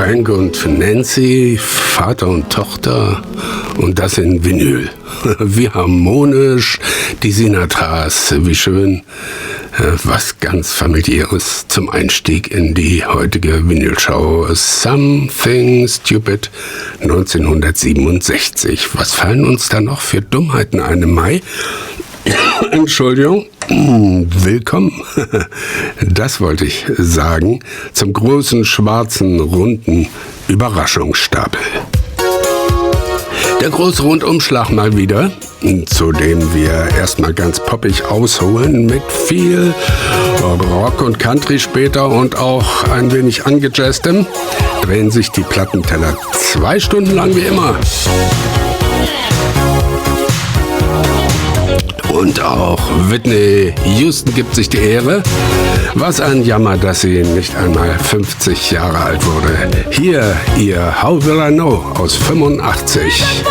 Frank und Nancy, Vater und Tochter und das in Vinyl. Wie harmonisch, die Sinatras, wie schön, was ganz Familiäres zum Einstieg in die heutige Vinylschau. Something Stupid 1967. Was fallen uns da noch für Dummheiten ein im Mai? Entschuldigung. Willkommen, das wollte ich sagen, zum großen, schwarzen, runden Überraschungsstapel. Der große Rundumschlag mal wieder, zu dem wir erstmal ganz poppig ausholen mit viel Rock und Country später und auch ein wenig angejazztem, drehen sich die Plattenteller 2 Stunden lang wie immer. Und auch Whitney Houston gibt sich die Ehre. Was ein Jammer, dass sie nicht einmal 50 Jahre alt wurde. Hier ihr How Will I Know aus 85.